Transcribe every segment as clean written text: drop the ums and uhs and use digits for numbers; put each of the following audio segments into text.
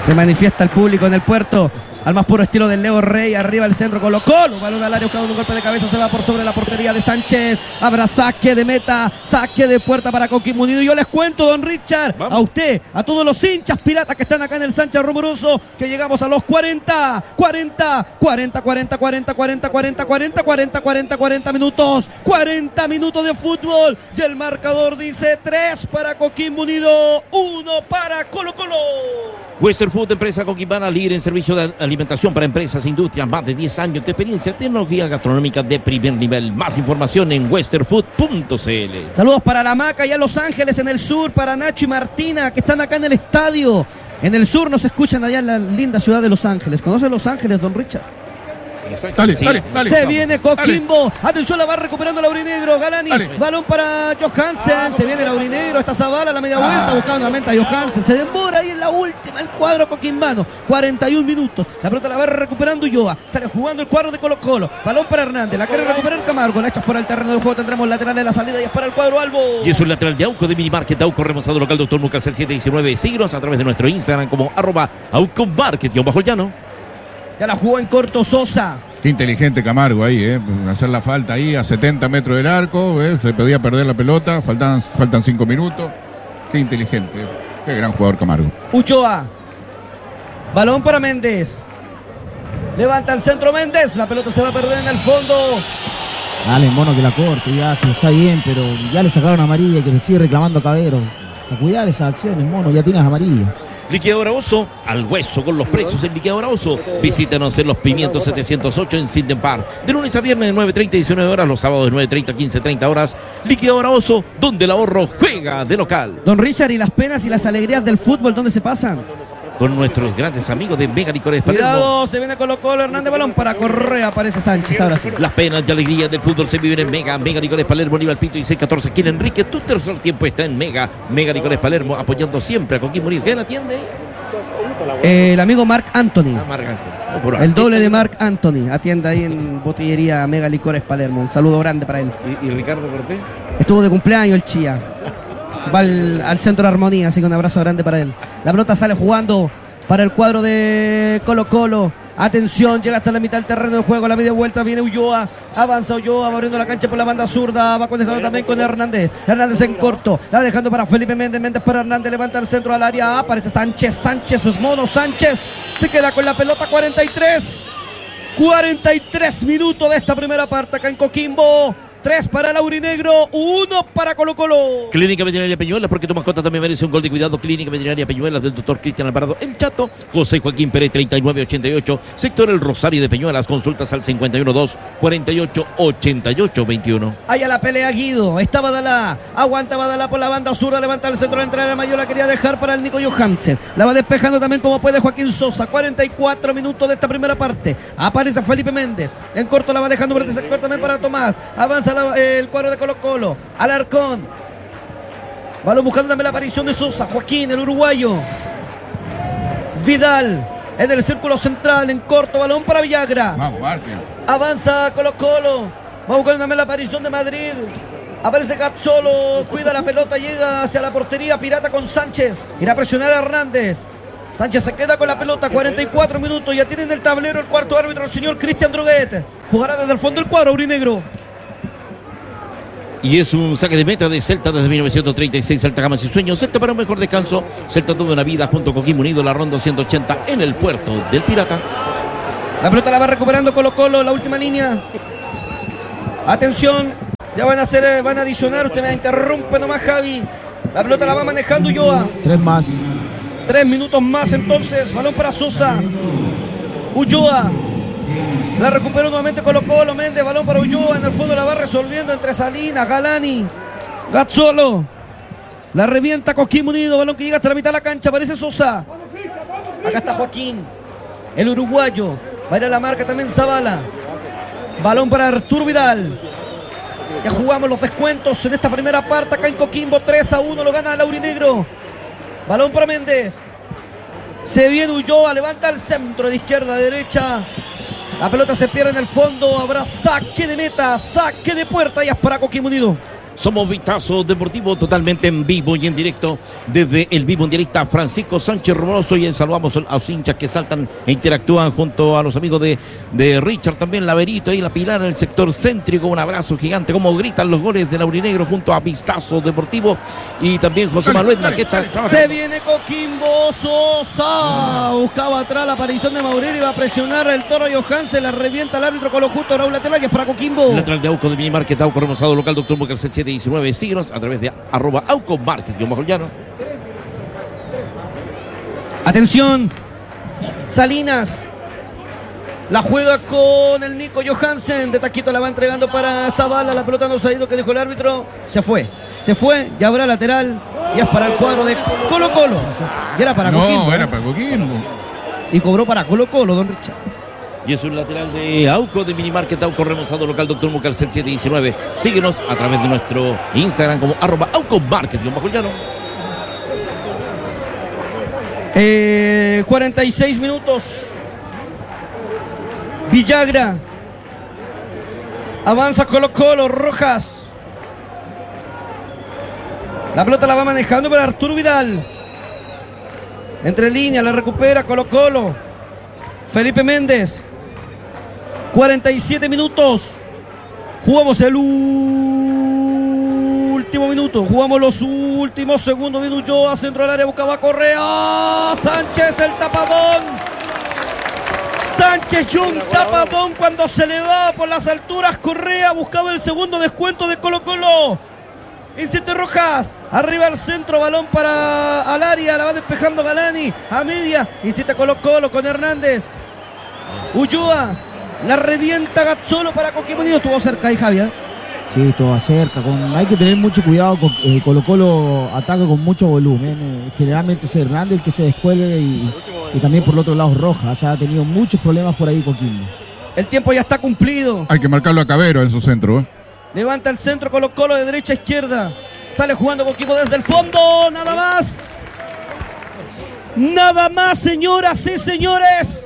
Se manifiesta el público en el puerto. Al más puro estilo del Leo Rey, arriba el centro Colo-Colo, balón al área buscando un golpe de cabeza, se va por sobre la portería de Sánchez, habrá saque de meta, saque de puerta para Coquimbo Unido. Yo les cuento, don Richard, vamos, a usted, a todos los hinchas piratas que están acá en el Sánchez Rumoroso, que llegamos a los 40 minutos, 40 minutos de fútbol, y el marcador dice 3 para Coquimbo Unido, 1 para Colo-Colo. Western Food, empresa coquimbana, líder en servicio de alimentación para empresas e industrias, más de 10 años de experiencia, tecnología gastronómica de primer nivel. Más información en westernfood.cl. Saludos para la Maca allá en Los Ángeles, en el sur, para Nacho y Martina, que están acá en el estadio. En el sur nos escuchan allá en la linda ciudad de Los Ángeles. ¿Conoce Los Ángeles, don Richard? Dale. Se viene Coquimbo. Atención, la va recuperando el aurinegro. Galani. Balón para Johansen. Se viene el aurinegro. Está Zavala a la media vuelta. Buscando nuevamente a Johansen. Se demora ahí en la última el cuadro coquimbano. 41 minutos. La pelota la va recuperando Ulloa. Sale jugando el cuadro de Colo-Colo. Balón para Hernández. La quiere recuperar Camargo. La echa fuera del terreno de juego. Tendremos lateral en la salida y es para el cuadro Albo. Y es un lateral de Auco de Minimarket. Auco remozado local Doctor Lucas el 719. Síguenos a través de nuestro Instagram como @AucoMarket _llano. Ya la jugó en corto Sosa. Qué inteligente Camargo ahí, hacer la falta ahí a 70 metros del arco, se podía perder la pelota, faltan 5 minutos. Qué inteligente, qué gran jugador Camargo. Ulloa, balón para Méndez, levanta el centro Méndez, la pelota se va a perder en el fondo. Dale, mono, que la corte, ya sí, está bien, pero ya le sacaron amarilla y que le sigue reclamando Cabero. A cuidar esas acciones, mono, ya tienes amarilla. Liquidadora Oso, al hueso con los precios en Liquidadora Oso. Visítanos en Los Pimientos 708 en Sinden Park. De lunes a viernes de 9:30 a 19 horas, los sábados de 9:30 a 15:30 horas. Liquidadora Oso, donde el ahorro juega de local. Don Richard, ¿y las penas y las alegrías del fútbol dónde se pasan? Con nuestros grandes amigos de Mega Licores Palermo. Cuidado, se viene Colo-Colo, Hernández, balón para Correa, aparece Sánchez, ahora sí. Las penas y alegrías del fútbol se viven en Mega Licores Palermo, Aníbal Pinto y 614. Aquí en Enrique, tu tercer tiempo está en Mega Licores Palermo, apoyando siempre a Coquimbo Unido. ¿Quién atiende? El amigo Marc Anthony. Marc Anthony. El doble de Marc Anthony. Atiende ahí en Botillería Mega Licores Palermo. Un saludo grande para él. ¿Y Ricardo Cortés? Estuvo de cumpleaños el Chía. Va al centro de Armonía, así que un abrazo grande para él. La pelota sale jugando para el cuadro de Colo-Colo. Atención, llega hasta la mitad del terreno de juego, la media vuelta, viene Ulloa, avanza Ulloa, va abriendo la cancha por la banda zurda, va conectando también con Hernández en corto, la dejando para Felipe Méndez para Hernández, levanta el centro al área, aparece Sánchez, mono Sánchez, se queda con la pelota. 43 minutos de esta primera parte acá en Coquimbo. 3 para el aurinegro, 1 para Colo-Colo. Clínica Veterinaria Peñuelas, porque tu mascota también merece un gol de cuidado. Clínica Veterinaria Peñuelas del doctor Cristian Alvarado El Chato, José Joaquín Pérez 3988, sector El Rosario de Peñuelas. Consultas al 512-4888-21. Allá la pelea Guido, está Badalá, aguanta Badalá por la banda zurda, levanta el centro de la entrada de Mayor, la quería dejar para el Nico Johansen, la va despejando también como puede Joaquín Sosa. 44 minutos de esta primera parte, aparece Felipe Méndez, en corto la va dejando por este sector también para Tomás, avanza el cuadro de Colo-Colo, Alarcón, balón buscando también la aparición de Sosa, Joaquín, el uruguayo, Vidal, en el círculo central, en corto, balón para Villagra, avanza Colo-Colo, va buscando también la aparición de Madrid, aparece Gazzolo, cuida la pelota, llega hacia la portería pirata con Sánchez, irá a presionar a Hernández. Sánchez se queda con la pelota, 44 minutos, ya tiene en el tablero el cuarto árbitro, el señor Cristian Droguet, jugará desde el fondo del cuadro aurinegro. Y es un saque de meta de Celta desde 1936, Celta Gamas y Sueños, Celta para un mejor descanso, Celta toda una vida junto con Coquimbo Unido, la ronda 180 en el puerto del Pirata. La pelota la va recuperando Colo-Colo, la última línea. Atención, ya van a adicionar, usted me interrumpe nomás, Javi. La pelota la va manejando Ulloa. 3 más. 3 minutos más entonces, balón para Sosa. Ulloa. La recuperó nuevamente Colo-Colo, Méndez, balón para Ulloa, en el fondo la va resolviendo entre Salinas, Galani, Gazzolo. La revienta Coquimbo Unido, balón que llega hasta la mitad de la cancha, aparece Sosa. Acá está Joaquín, el uruguayo, va a ir a la marca también Zavala. Balón para Arturo Vidal. Ya jugamos los descuentos en esta primera parte acá en Coquimbo, 3-1 lo gana el aurinegro. Balón para Méndez. Se viene Ulloa, levanta el centro de izquierda a derecha. La pelota se pierde en el fondo, habrá saque de meta, saque de puerta y es para Coquimbo Unido. Somos Vistazo Deportivo, totalmente en vivo y en directo desde el vivo en directa Francisco Sánchez Romanoso, y saludamos a los hinchas que saltan e interactúan junto a los amigos de Richard, también Laverito y la Pilar en el sector céntrico. Un abrazo gigante, como gritan los goles del Aurinegro junto a Vistazo Deportivo, y también José Maluenda que está. Se viene Coquimbo, Sosa buscaba atrás la aparición de Maurero, iba a presionar el Toro Johansen, la revienta el árbitro con lo justo. Raúl Latela, que es para Coquimbo. Lateral de Auco de Minimarket, Auco Remozado Local, Doctor Mocal 719. Síguenos a través de @Auco Market, _llano. Atención, Salinas la juega con el Nico Johansen, de taquito la va entregando para Zavala, la pelota no se ha ido, que dejó el árbitro, se fue, ya habrá lateral, y es para el cuadro de Colo Colo, y era para Coquimbo. No, era para Coquimbo. Y cobró para Colo Colo, don Richard. Y es un lateral de Auco de Minimarket, Auco Remozado Local, Doctor Mocal 719. Síguenos a través de nuestro Instagram como @Auco Market, _llano. 46 minutos. Villagra. Avanza Colo Colo, Rojas. La pelota la va manejando para Arturo Vidal. Entre líneas, la recupera Colo Colo. Felipe Méndez. 47 minutos. Jugamos el último minuto. Jugamos los últimos segundos. Viene Ulloa, centro del área, buscaba Correa. Sánchez, el tapadón. Sánchez, un tapadón cuando se le va por las alturas. Correa buscaba el segundo descuento de Colo Colo. Insiste Rojas, arriba al centro, balón para al área, la va despejando Galani, a media, insiste Colo Colo con Hernández. Ulloa, la revienta Gazzolo para Coquimbo. Estuvo cerca ahí, Javier. Sí, estuvo cerca. Hay que tener mucho cuidado. Colo Colo ataca con mucho volumen. Generalmente es Hernández el que se descuelga, y también por el otro lado Rojas. O sea, ha tenido muchos problemas por ahí Coquimbo. El tiempo ya está cumplido. Hay que marcarlo a Cabero en su centro. Levanta el centro Colo Colo de derecha a izquierda. Sale jugando Coquimbo desde el fondo. Nada más. Nada más, señoras y señores.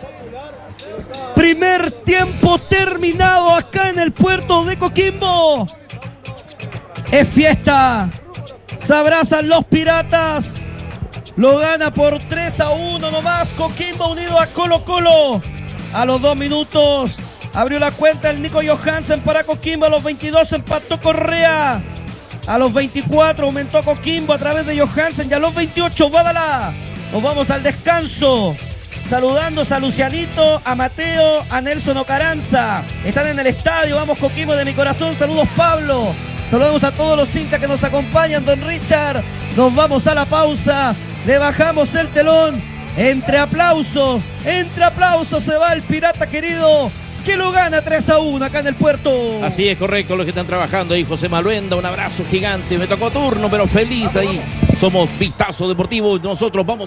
Primer tiempo terminado acá en el puerto de Coquimbo. Es fiesta. Se abrazan los piratas. Lo gana por 3-1 nomás Coquimbo, unido a Colo Colo. A los 2 minutos abrió la cuenta el Nico Johansen para Coquimbo. A los 22 empató Correa. A los 24 aumentó Coquimbo a través de Johansen. Y a los 28 Badalá. Nos vamos al descanso. Saludándose a Lucianito, a Mateo, a Nelson Ocaranza. Están en el estadio. Vamos Coquimbo de mi corazón. Saludos Pablo. Saludamos a todos los hinchas que nos acompañan, don Richard. Nos vamos a la pausa. Le bajamos el telón. Entre aplausos se va el pirata querido, que lo gana 3-1 acá en el puerto. Así es, correcto, los que están trabajando ahí. José Maluenda, un abrazo gigante. Me tocó turno, pero feliz ahí. Somos Vistazo Deportivo. Nosotros vamos